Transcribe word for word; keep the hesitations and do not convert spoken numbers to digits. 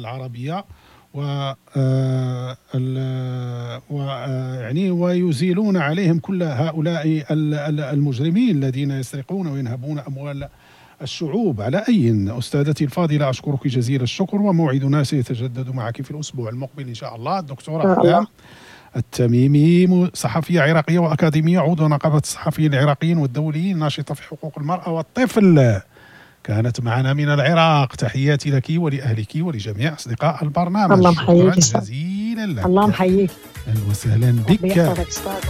العربية و يعني ويزيلون عليهم كل هؤلاء المجرمين الذين يسرقون وينهبون أموال الشعوب. على أي أستاذتي الفاضلة، أشكرك جزيل الشكر، وموعدنا سيتجدد معك في الأسبوع المقبل إن شاء الله. الدكتورة أحلام التميمي، صحفية عراقية وأكاديمية، عضو نقابة الصحفيين العراقيين والدوليين، ناشطة في حقوق المرأة والطفل، كانت معنا من العراق. تحياتي لك ولأهلك ولجميع أصدقاء البرنامج. الله محييك جزيلا لك. الله محييك. أهلا وسهلا بك.